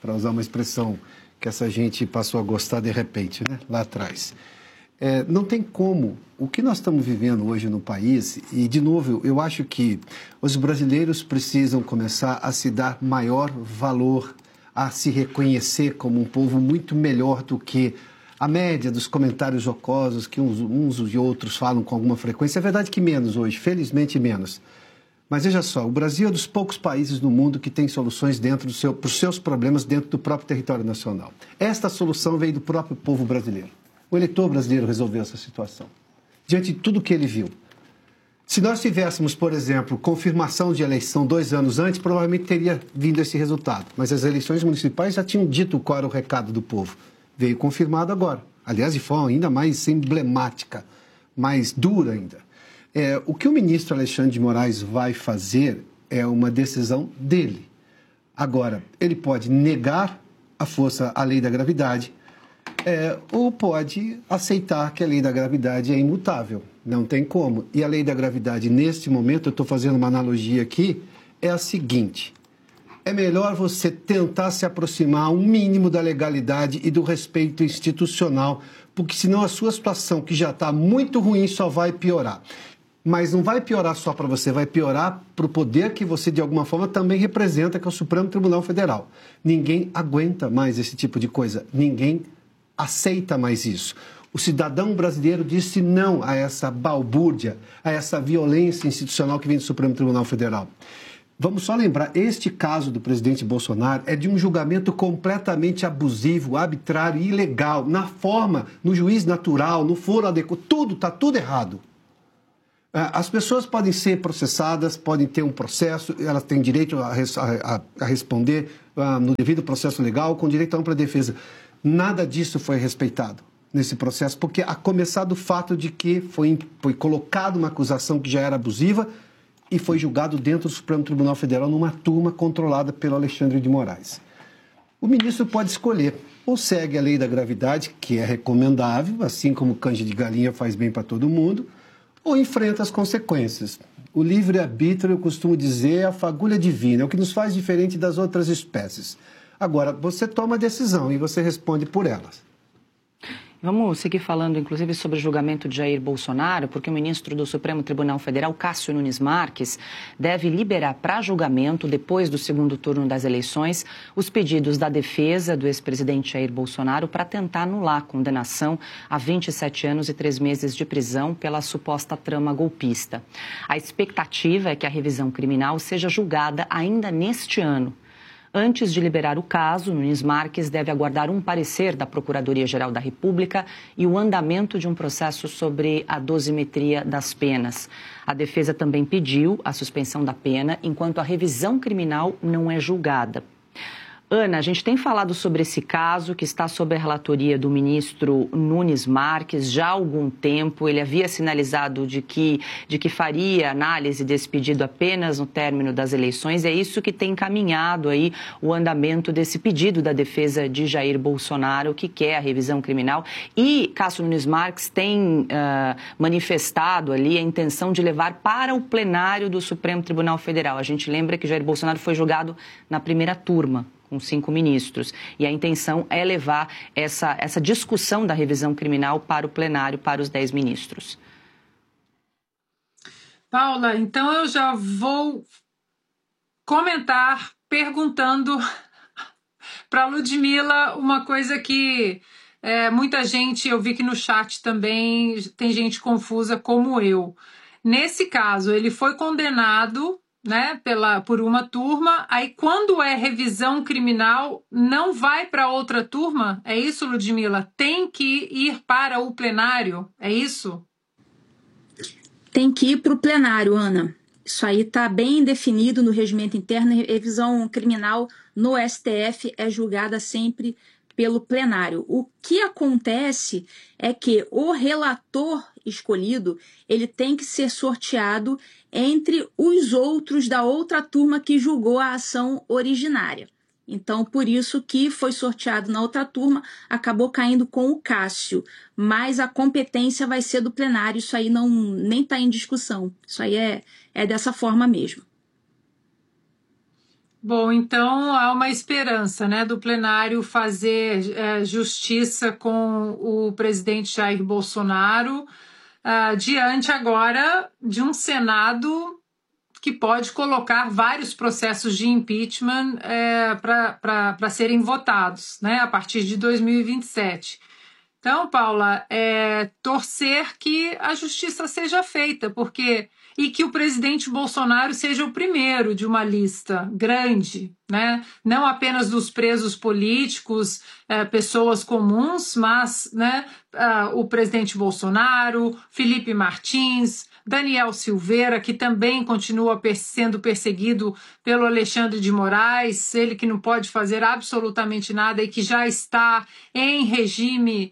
para usar uma expressão que essa gente passou a gostar de repente, né? Lá atrás. É, não tem como. O que nós estamos vivendo hoje no país, e de novo, eu acho que os brasileiros precisam começar a se dar maior valor, a se reconhecer como um povo muito melhor do que a média dos comentários jocosos que uns, uns e outros falam com alguma frequência. É verdade que menos hoje, felizmente menos. Mas veja só, o Brasil é dos poucos países no mundo que tem soluções dentro do seu, para os seus problemas dentro do próprio território nacional. Esta solução veio do próprio povo brasileiro. O eleitor brasileiro resolveu essa situação, diante de tudo que ele viu. Se nós tivéssemos, por exemplo, confirmação de eleição dois anos antes, provavelmente teria vindo esse resultado. Mas as eleições municipais já tinham dito qual era o recado do povo. Veio confirmado agora. Aliás, de forma ainda mais emblemática, mais dura ainda. É, o que o ministro Alexandre de Moraes vai fazer é uma decisão dele. Agora, ele pode negar a força à lei da gravidade, é, ou pode aceitar que a lei da gravidade é imutável. Não tem como. E a lei da gravidade, neste momento, eu estou fazendo uma analogia aqui, é a seguinte: é melhor você tentar se aproximar um mínimo da legalidade e do respeito institucional, porque senão a sua situação, que já está muito ruim, só vai piorar. Mas não vai piorar só para você, vai piorar para o poder que você, de alguma forma, também representa, que é o Supremo Tribunal Federal. Ninguém aguenta mais esse tipo de coisa, ninguém aceita mais isso. O cidadão brasileiro disse não a essa balbúrdia, a essa violência institucional que vem do Supremo Tribunal Federal. Vamos só lembrar, este caso do presidente Bolsonaro é de um julgamento completamente abusivo, arbitrário e ilegal, na forma, no juiz natural, no foro adequado, tudo, está tudo errado. As pessoas podem ser processadas, podem ter um processo, elas têm direito a, a, a responder uh, no devido processo legal, com direito a ampla defesa. Nada disso foi respeitado nesse processo, porque a começar do fato de que foi, foi colocada uma acusação que já era abusiva e foi julgado dentro do Supremo Tribunal Federal numa turma controlada pelo Alexandre de Moraes. O ministro pode escolher, ou segue a lei da gravidade, que é recomendável, assim como canja de galinha faz bem para todo mundo, ou enfrenta as consequências. O livre-arbítrio, eu costumo dizer, é a fagulha divina, é o que nos faz diferente das outras espécies. Agora, você toma a decisão e você responde por elas. Vamos seguir falando, inclusive, sobre o julgamento de Jair Bolsonaro, porque o ministro do Supremo Tribunal Federal, Cássio Nunes Marques, deve liberar para julgamento, depois do segundo turno das eleições, os pedidos da defesa do ex-presidente Jair Bolsonaro para tentar anular a condenação a vinte e sete anos e três meses de prisão pela suposta trama golpista. A expectativa é que a revisão criminal seja julgada ainda neste ano. Antes de liberar o caso, Nunes Marques deve aguardar um parecer da Procuradoria-Geral da República e o andamento de um processo sobre a dosimetria das penas. A defesa também pediu a suspensão da pena enquanto a revisão criminal não é julgada. Ana, a gente tem falado sobre esse caso que está sob a relatoria do ministro Nunes Marques já há algum tempo. Ele havia sinalizado de que, de que faria análise desse pedido apenas no término das eleições. É isso que tem encaminhado aí o andamento desse pedido da defesa de Jair Bolsonaro, que quer a revisão criminal. E Cássio Nunes Marques tem uh, manifestado ali a intenção de levar para o plenário do Supremo Tribunal Federal. A gente lembra que Jair Bolsonaro foi julgado na primeira turma, com cinco ministros. E a intenção é levar essa, essa discussão da revisão criminal para o plenário, para os dez ministros. Paula, então eu já vou comentar perguntando para a Ludmila uma coisa que é, muita gente, eu vi que no chat também tem gente confusa como eu. Nesse caso, ele foi condenado, né, pela, por uma turma, aí quando é revisão criminal, não vai para outra turma? É isso, Ludmila? Tem que ir para o plenário? É isso? Tem que ir para o plenário, Ana. Isso aí está bem definido no regimento interno. Revisão criminal no S T F é julgada sempre pelo plenário. O que acontece é que o relator escolhido, ele tem que ser sorteado entre os outros da outra turma que julgou a ação originária. Então, por isso que foi sorteado na outra turma, acabou caindo com o Cássio. Mas a competência vai ser do plenário, isso aí não, nem está em discussão. Isso aí é, é dessa forma mesmo. Bom, então há uma esperança, né, do plenário fazer é, justiça com o presidente Jair Bolsonaro, uh, diante agora de um Senado que pode colocar vários processos de impeachment é, para serem votados, né, a partir de dois mil e vinte e sete. Então, Paula, é torcer que a justiça seja feita, porque e que o presidente Bolsonaro seja o primeiro de uma lista grande, né? Não apenas dos presos políticos, é, pessoas comuns, mas, né, uh, o presidente Bolsonaro, Felipe Martins, Daniel Silveira, que também continua sendo perseguido pelo Alexandre de Moraes, ele que não pode fazer absolutamente nada e que já está em regime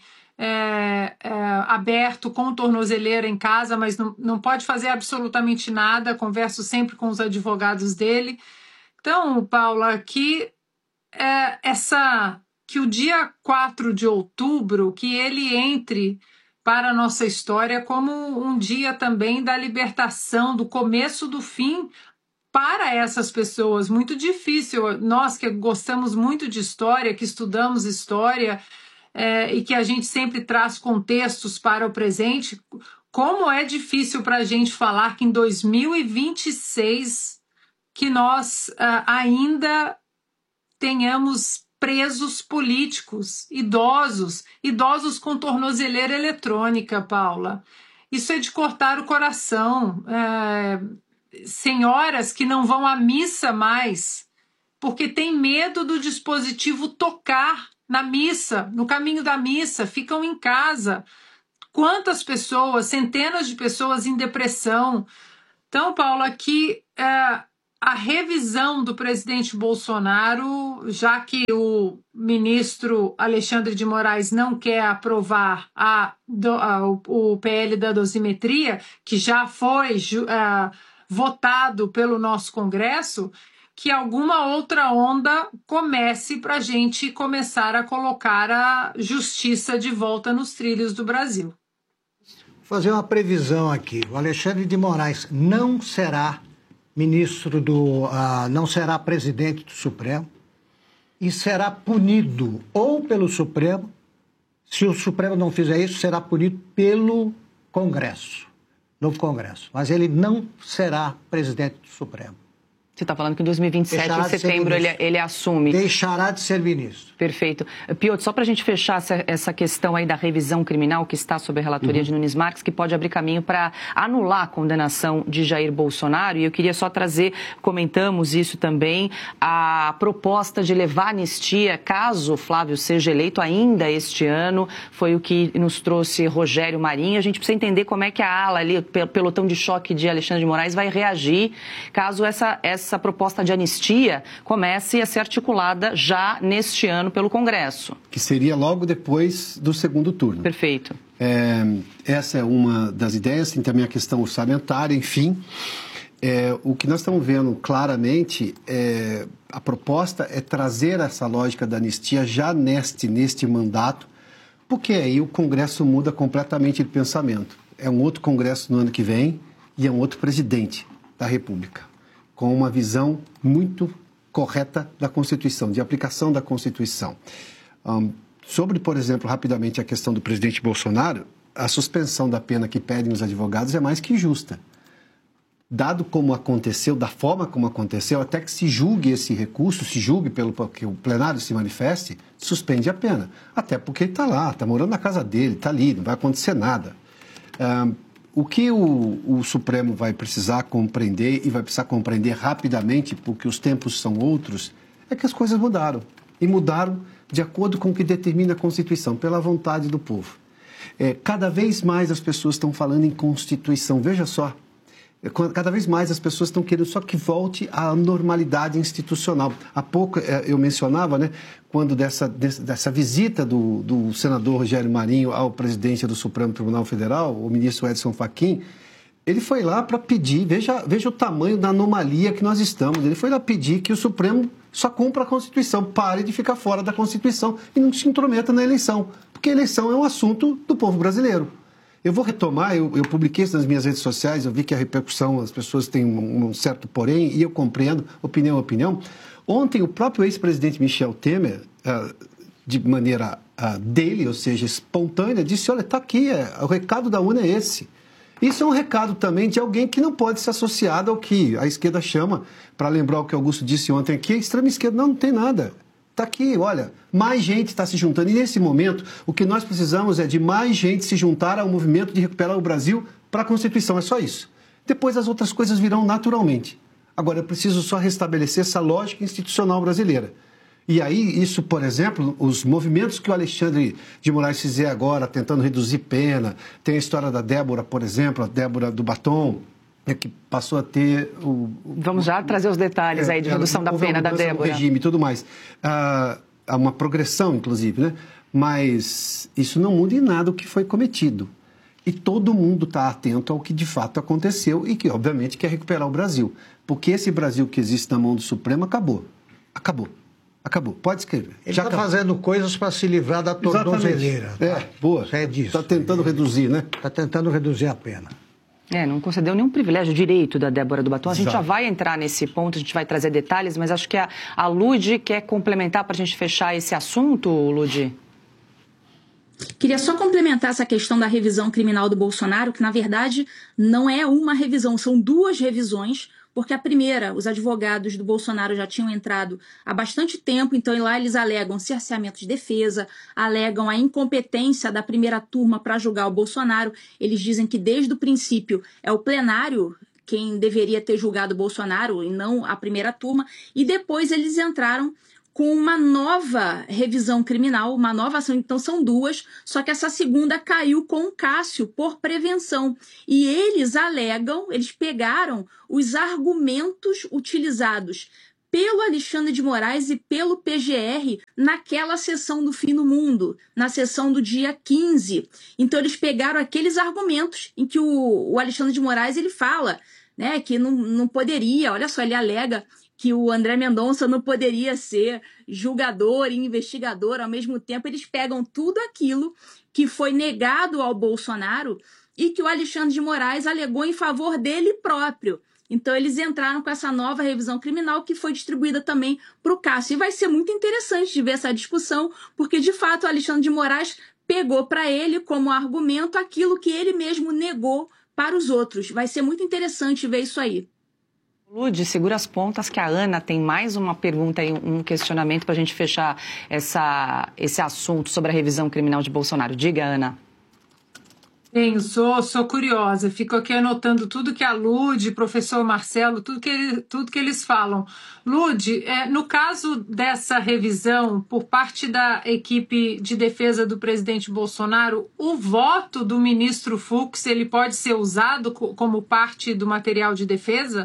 É, é, aberto com tornozeleira em casa, mas não, não pode fazer absolutamente nada, converso sempre com os advogados dele. Então, Paula, que, é, essa, que o dia quatro de outubro, que ele entre para a nossa história como um dia também da libertação, do começo do fim para essas pessoas. Muito difícil, nós que gostamos muito de história, que estudamos história, É, e que a gente sempre traz contextos para o presente, como é difícil para a gente falar que em dois mil e vinte e seis que nós uh, ainda tenhamos presos políticos, idosos, idosos com tornozeleira eletrônica, Paula. Isso é de cortar o coração. É, senhoras que não vão à missa mais, porque tem medo do dispositivo tocar na missa, no caminho da missa, ficam em casa. Quantas pessoas, centenas de pessoas em depressão. Então, Paula, aqui é, a revisão do presidente Bolsonaro, já que o ministro Alexandre de Moraes não quer aprovar a, a, o P L da dosimetria, que já foi é, votado pelo nosso Congresso, que alguma outra onda comece para a gente começar a colocar a justiça de volta nos trilhos do Brasil. Vou fazer uma previsão aqui. O Alexandre de Moraes não será ministro do... Uh, não será presidente do Supremo e será punido ou pelo Supremo, se o Supremo não fizer isso, será punido pelo Congresso, no Congresso. Mas ele não será presidente do Supremo. Você está falando que em dois mil e vinte e sete, em setembro, ele, ele assume. Deixará de ser ministro. Perfeito. Piotr, só para a gente fechar essa, essa questão aí da revisão criminal que está sob a relatoria uhum. de Nunes Marques, que pode abrir caminho para anular a condenação de Jair Bolsonaro. E eu queria só trazer, comentamos isso também, a proposta de levar anistia, caso Flávio seja eleito ainda este ano, foi o que nos trouxe Rogério Marinho. A gente precisa entender como é que a ala ali, o pelotão de choque de Alexandre de Moraes, vai reagir caso essa... essa essa proposta de anistia comece a ser articulada já neste ano pelo Congresso. Que seria logo depois do segundo turno. Perfeito. É, essa é uma das ideias, tem também a questão orçamentária, enfim. É, o que nós estamos vendo claramente, é, a proposta é trazer essa lógica da anistia já neste, neste mandato, porque aí o Congresso muda completamente de pensamento. É um outro Congresso no ano que vem e é um outro presidente da República, com uma visão muito correta da Constituição, de aplicação da Constituição. Um, sobre, por exemplo, rapidamente a questão do presidente Bolsonaro, a suspensão da pena que pedem os advogados é mais que justa. Dado como aconteceu, da forma como aconteceu, até que se julgue esse recurso, se julgue pelo que o plenário se manifeste, suspende a pena. Até porque ele está lá, está morando na casa dele, está ali, não vai acontecer nada. Um, O que o, o Supremo vai precisar compreender, e vai precisar compreender rapidamente, porque os tempos são outros, é que as coisas mudaram. E mudaram de acordo com o que determina a Constituição, pela vontade do povo. É, cada vez mais as pessoas estão falando em Constituição. Veja só, cada vez mais as pessoas estão querendo só que volte à normalidade institucional. Há pouco eu mencionava, né, quando dessa, dessa visita do, do senador Rogério Marinho ao presidente do Supremo Tribunal Federal, o ministro Edson Fachin, ele foi lá para pedir, veja, veja o tamanho da anomalia que nós estamos, ele foi lá pedir que o Supremo só cumpra a Constituição, pare de ficar fora da Constituição e não se intrometa na eleição, porque a eleição é um assunto do povo brasileiro. Eu vou retomar, eu, eu publiquei isso nas minhas redes sociais, eu vi que a repercussão, as pessoas têm um, um certo porém, e eu compreendo, opinião é opinião. Ontem, o próprio ex-presidente Michel Temer, uh, de maneira uh, dele, ou seja, espontânea, disse, olha, está aqui, é, o recado da ONU é esse. Isso é um recado também de alguém que não pode ser associado ao que a esquerda chama, para lembrar o que Augusto disse ontem aqui, a extrema esquerda não, não tem nada. Está aqui, olha, mais gente está se juntando. E nesse momento, o que nós precisamos é de mais gente se juntar ao movimento de recuperar o Brasil para a Constituição. É só isso. Depois as outras coisas virão naturalmente. Agora, eu preciso só restabelecer essa lógica institucional brasileira. E aí, isso, por exemplo, os movimentos que o Alexandre de Moraes fizer agora, tentando reduzir pena, tem a história da Débora, por exemplo, a Débora do Batom, é que passou a ter o... Vamos já trazer os detalhes é, aí de redução da pena da Débora. Regime e tudo mais. Ah, há uma progressão, inclusive, né? Mas isso não muda em nada o que foi cometido. E todo mundo está atento ao que de fato aconteceu e que, obviamente, quer recuperar o Brasil. Porque esse Brasil que existe na mão do Supremo acabou. Acabou. Acabou. Pode escrever. Ele está fazendo coisas para se livrar da tornozeleira. Tá? É, boa. É disso. Está tentando reduzir, né? Está tentando reduzir a pena. É, não concedeu nenhum privilégio, direito da Débora do Batom. A gente Exato. já vai entrar nesse ponto, a gente vai trazer detalhes, mas acho que a, a Lud quer complementar para a gente fechar esse assunto, Lud? Queria só complementar essa questão da revisão criminal do Bolsonaro, que na verdade não é uma revisão, são duas revisões, porque a primeira, os advogados do Bolsonaro já tinham entrado há bastante tempo, então lá eles alegam cerceamento de defesa, alegam a incompetência da primeira turma para julgar o Bolsonaro. Eles dizem que desde o princípio é o plenário quem deveria ter julgado o Bolsonaro e não a primeira turma, e depois eles entraram com uma nova revisão criminal, uma nova ação, então são duas, só que essa segunda caiu com o Cássio por prevenção. E eles alegam, eles pegaram os argumentos utilizados pelo Alexandre de Moraes e pelo P G R naquela sessão do Fim do Mundo, na sessão do dia quinze. Então eles pegaram aqueles argumentos em que o, o Alexandre de Moraes ele fala, né, que não, não poderia, olha só, ele alega que o André Mendonça não poderia ser julgador e investigador ao mesmo tempo. Eles pegam tudo aquilo que foi negado ao Bolsonaro e que o Alexandre de Moraes alegou em favor dele próprio. Então, eles entraram com essa nova revisão criminal que foi distribuída também para o Cássio. E vai ser muito interessante de ver essa discussão, porque, de fato, o Alexandre de Moraes pegou para ele como argumento aquilo que ele mesmo negou para os outros. Vai ser muito interessante ver isso aí. Lud, segura as pontas que a Ana tem mais uma pergunta e um questionamento para a gente fechar essa, esse assunto sobre a revisão criminal de Bolsonaro. Diga, Ana. Sim, sou, sou curiosa. Fico aqui anotando tudo que a Lud, professor Marcelo, tudo que, ele, tudo que eles falam. Lud, é, no caso dessa revisão por parte da equipe de defesa do presidente Bolsonaro, o voto do ministro Fux ele pode ser usado como parte do material de defesa?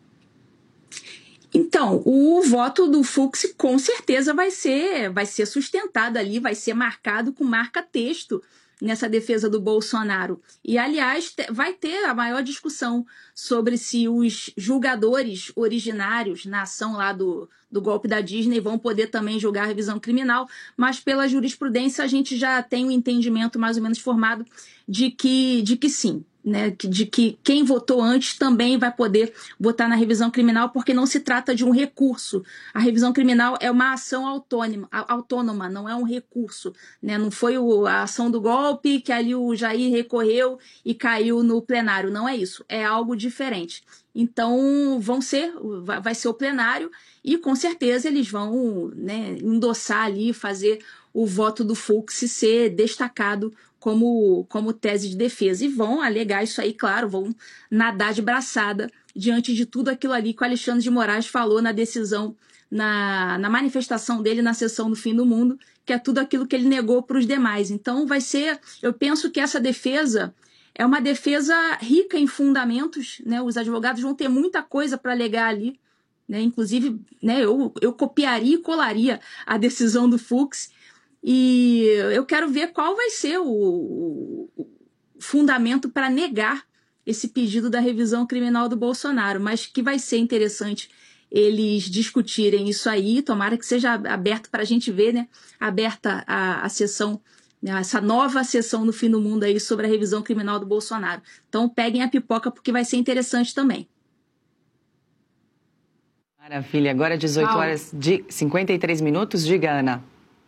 Então, o voto do Fux com certeza vai ser, vai ser sustentado ali, vai ser marcado com marca-texto nessa defesa do Bolsonaro. E, aliás, vai ter a maior discussão sobre se os julgadores originários na ação lá do, do golpe da Disney vão poder também julgar a revisão criminal, mas pela jurisprudência a gente já tem um entendimento mais ou menos formado de que, de que sim. Né, de que quem votou antes também vai poder votar na revisão criminal, porque não se trata de um recurso. A revisão criminal é uma ação autônoma, autônoma não é um recurso. Né? Não foi o, a ação do golpe que ali o Jair recorreu e caiu no plenário. Não é isso, é algo diferente. Então, vão ser, vai ser o plenário e, com certeza, eles vão, né, endossar ali, fazer o voto do Fux ser destacado como, como tese de defesa. E vão alegar isso aí, claro, vão nadar de braçada diante de tudo aquilo ali que o Alexandre de Moraes falou na decisão, na, na manifestação dele na sessão do Fim do Mundo, que é tudo aquilo que ele negou para os demais. Então, vai ser, eu penso que essa defesa é uma defesa rica em fundamentos, né? Os advogados vão ter muita coisa para alegar ali, né? Inclusive, né, eu, eu copiaria e colaria a decisão do Fux. E eu quero ver qual vai ser o, o fundamento para negar esse pedido da revisão criminal do Bolsonaro, mas que vai ser interessante eles discutirem isso aí, tomara que seja aberto para a gente ver, né, aberta a, a sessão, né, essa nova sessão no Fim do Mundo aí sobre a revisão criminal do Bolsonaro. Então peguem a pipoca porque vai ser interessante também. Maravilha. Agora dezoito horas de cinquenta e três minutos. Diga, Ana.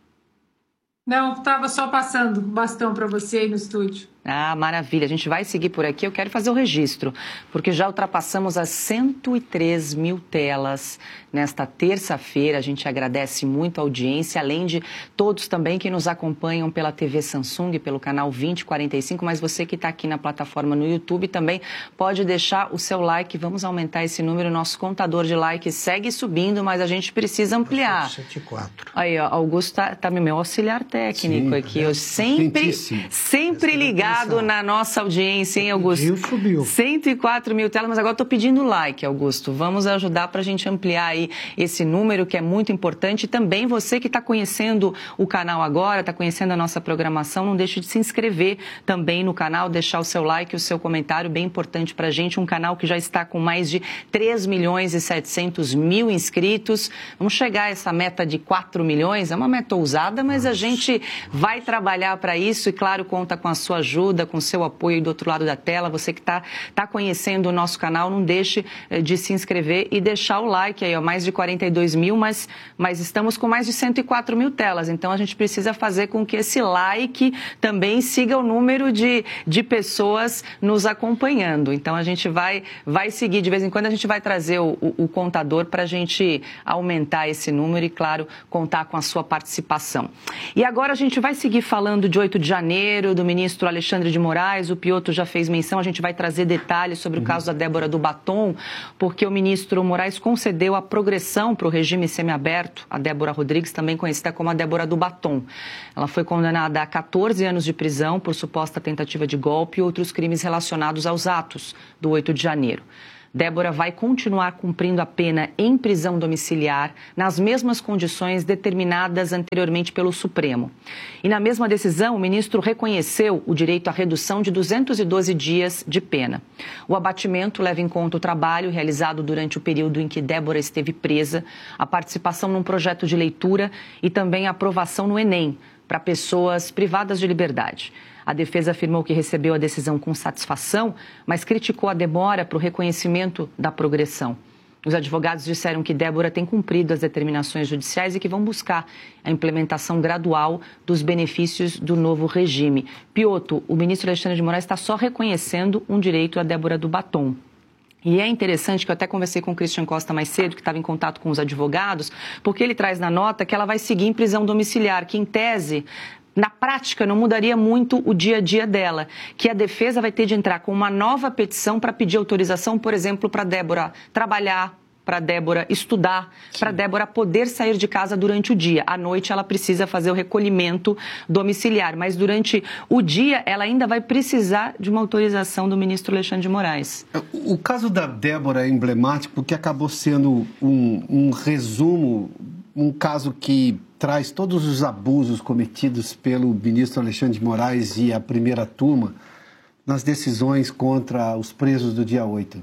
Não, estava só passando o bastão para você aí no estúdio. Ah, maravilha. A gente vai seguir por aqui. Eu quero fazer o registro, porque já ultrapassamos as cento e três mil telas nesta terça-feira. A gente agradece muito a audiência, além de todos também que nos acompanham pela T V Samsung, pelo canal vinte e quarenta e cinco, mas você que está aqui na plataforma no YouTube também pode deixar o seu like. Vamos aumentar esse número. Nosso contador de likes segue subindo, mas a gente precisa ampliar. cento e quatro. Aí, ó, Augusto está tá meu auxiliar técnico. Sim, aqui. Eu sempre, sempre ligado na nossa audiência, hein, Augusto? Subiu, subiu. cento e quatro mil telas, mas agora estou pedindo like, Augusto. Vamos ajudar para a gente ampliar aí esse número, que é muito importante. E também você que está conhecendo o canal agora, está conhecendo a nossa programação, não deixe de se inscrever também no canal, deixar o seu like, o seu comentário, bem importante para a gente. Um canal que já está com mais de três milhões e setecentos mil inscritos. Vamos chegar a essa meta de quatro milhões, é uma meta ousada, mas a gente vai trabalhar para isso e, claro, conta com a sua ajuda, com o seu apoio aí do outro lado da tela. Você que está tá conhecendo o nosso canal, não deixe eh, de se inscrever e deixar o like aí, ó, mais de quarenta e dois mil, mas, mas estamos com mais de cento e quatro mil telas, então a gente precisa fazer com que esse like também siga o número de, de pessoas nos acompanhando. Então a gente vai, vai seguir, de vez em quando a gente vai trazer o, o, o contador para a gente aumentar esse número e, claro, contar com a sua participação. E agora a gente vai seguir falando de oito de janeiro, do ministro Alexandre de Moraes. O Piotr já fez menção, a gente vai trazer detalhes sobre o uhum. caso da Débora do Batom, porque o ministro Moraes concedeu a progressão para o regime semiaberto, a Débora Rodrigues, também conhecida como a Débora do Batom. Ela foi condenada a quatorze anos de prisão por suposta tentativa de golpe e outros crimes relacionados aos atos do oito de janeiro. Débora vai continuar cumprindo a pena em prisão domiciliar nas mesmas condições determinadas anteriormente pelo Supremo. E na mesma decisão, o ministro reconheceu o direito à redução de duzentos e doze dias de pena. O abatimento leva em conta o trabalho realizado durante o período em que Débora esteve presa, a participação num projeto de leitura e também a aprovação no Enem para pessoas privadas de liberdade. A defesa afirmou que recebeu a decisão com satisfação, mas criticou a demora para o reconhecimento da progressão. Os advogados disseram que Débora tem cumprido as determinações judiciais e que vão buscar a implementação gradual dos benefícios do novo regime. Piotr, o ministro Alexandre de Moraes está só reconhecendo um direito à Débora do Batom. E é interessante que eu até conversei com o Christian Costa mais cedo, que estava em contato com os advogados, porque ele traz na nota que ela vai seguir em prisão domiciliar, que em tese, na prática, não mudaria muito o dia a dia dela, que a defesa vai ter de entrar com uma nova petição para pedir autorização, por exemplo, para Débora trabalhar, para Débora estudar, para Débora poder sair de casa durante o dia. À noite ela precisa fazer o recolhimento domiciliar, mas durante o dia ela ainda vai precisar de uma autorização do ministro Alexandre de Moraes. O caso da Débora é emblemático porque acabou sendo um, um resumo, um caso que traz todos os abusos cometidos pelo ministro Alexandre de Moraes e a primeira turma nas decisões contra os presos do dia oito.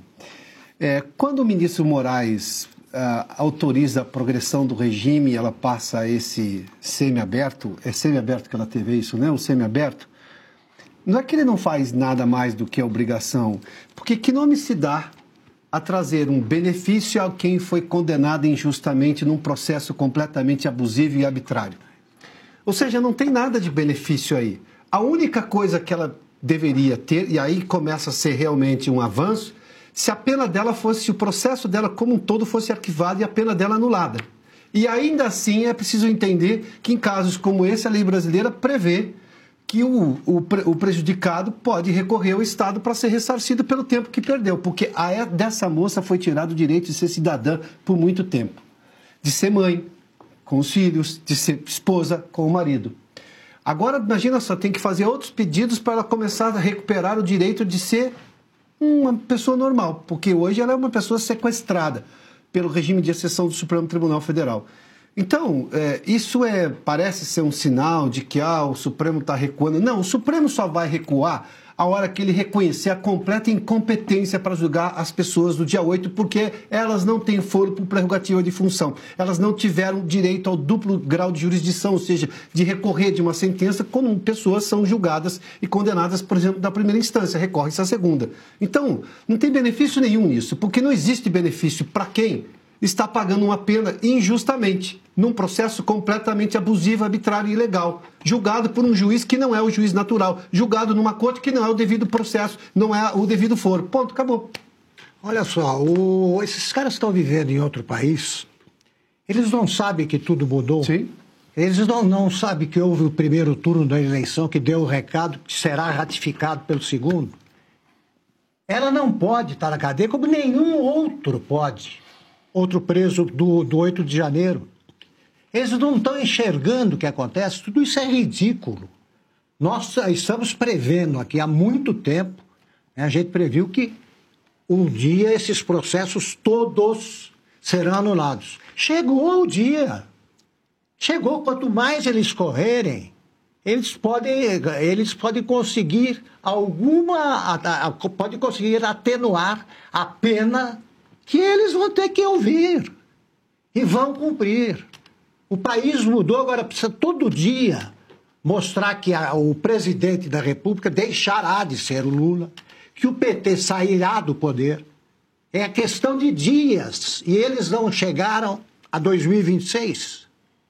É, quando o ministro Moraes uh, autoriza a progressão do regime, ela passa a esse semiaberto, é semiaberto que ela teve isso, né? O semiaberto, não é que ele não faz nada mais do que a obrigação, porque que nome se dá a trazer um benefício a quem foi condenado injustamente num processo completamente abusivo e arbitrário? Ou seja, não tem nada de benefício aí. A única coisa que ela deveria ter, e aí começa a ser realmente um avanço, se a pena dela fosse, se o processo dela como um todo fosse arquivado e a pena dela anulada. E ainda assim é preciso entender que em casos como esse a lei brasileira prevê que o, o, o prejudicado pode recorrer ao Estado para ser ressarcido pelo tempo que perdeu, porque a, dessa moça foi tirado o direito de ser cidadã por muito tempo, de ser mãe com os filhos, de ser esposa com o marido. Agora, imagina só, tem que fazer outros pedidos para ela começar a recuperar o direito de ser uma pessoa normal, porque hoje ela é uma pessoa sequestrada pelo regime de exceção do Supremo Tribunal Federal. Então, é, isso é, parece ser um sinal de que ah, o Supremo está recuando. Não, o Supremo só vai recuar a hora que ele reconhecer a completa incompetência para julgar as pessoas do dia oito, porque elas não têm foro por prerrogativa de função. Elas não tiveram direito ao duplo grau de jurisdição, ou seja, de recorrer de uma sentença quando pessoas são julgadas e condenadas, por exemplo, da primeira instância, recorre-se à segunda. Então, não tem benefício nenhum nisso, porque não existe benefício para quem está pagando uma pena injustamente, num processo completamente abusivo, arbitrário e ilegal, julgado por um juiz que não é o juiz natural, julgado numa corte que não é o devido processo, não é o devido foro. Ponto, acabou. Olha só, o... esses caras estão vivendo em outro país, eles não sabem que tudo mudou. Sim. Eles não, não sabem que houve o primeiro turno da eleição que deu o recado que será ratificado pelo segundo. Ela não pode estar na cadeia como nenhum outro pode. Outro preso do, do oito de janeiro. Eles não estão enxergando o que acontece. Tudo isso é ridículo. Nós estamos prevendo aqui há muito tempo, né, a gente previu que um dia esses processos todos serão anulados. Chegou o dia. Chegou. Quanto mais eles correrem, eles podem, eles podem conseguir alguma... podem conseguir atenuar a pena que eles vão ter que ouvir. E vão cumprir. O país mudou, agora precisa todo dia mostrar que a, o presidente da República deixará de ser o Lula, que o P T sairá do poder. É questão de dias. E eles não chegaram a dois mil e vinte e seis.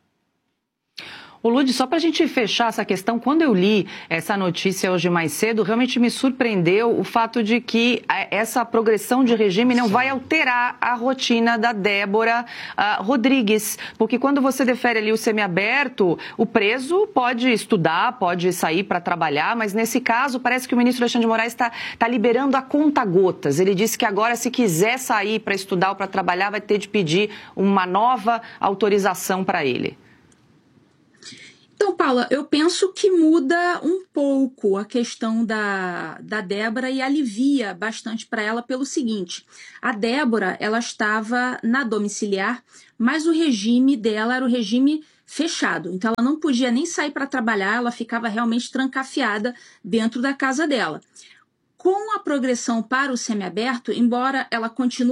Ô Lud, só para a gente fechar essa questão, quando eu li essa notícia hoje mais cedo, realmente me surpreendeu o fato de que essa progressão de regime não vai alterar a rotina da Débora uh, Rodrigues, porque quando você defere ali o semiaberto, o preso pode estudar, pode sair para trabalhar, mas nesse caso parece que o ministro Alexandre de Moraes está tá liberando a conta-gotas. Ele disse que agora, se quiser sair para estudar ou para trabalhar, vai ter de pedir uma nova autorização para ele. Então, Paula, eu penso que muda um pouco a questão da, da Débora e alivia bastante para ela pelo seguinte: a Débora, ela estava na domiciliar, mas o regime dela era o regime fechado. Então, ela não podia nem sair para trabalhar, ela ficava realmente trancafiada dentro da casa dela. Com a progressão para o semiaberto, embora ela continue